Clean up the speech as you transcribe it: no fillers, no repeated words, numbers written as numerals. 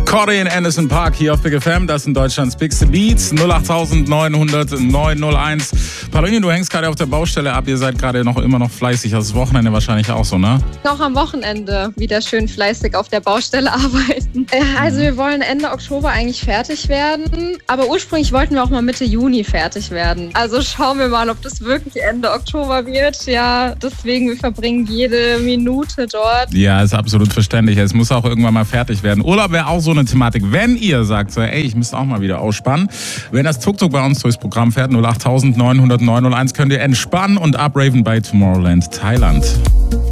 Corey in Anderson Park hier auf Big FM. Das sind Deutschlands bigste Beats. 08900 901. Pauline, du hängst gerade auf der Baustelle ab. Ihr seid gerade immer noch fleißig. Das Wochenende wahrscheinlich auch so, ne? Noch am Wochenende wieder schön fleißig auf der Baustelle arbeiten. Also wir wollen Ende Oktober eigentlich fertig werden. Aber ursprünglich wollten wir auch mal Mitte Juni fertig werden. Also schauen wir mal, ob das wirklich Ende Oktober wird. Ja, deswegen, wir verbringen jede Minute dort. Ja, ist absolut verständlich. Es muss auch irgendwann mal fertig werden. Urlaub wäre auch so eine Thematik. Wenn ihr sagt, so, ey, ich müsste auch mal wieder ausspannen, wenn das Tuk-Tuk bei uns durchs Programm fährt, 08900 901, könnt ihr entspannen und upraven bei Tomorrowland Thailand.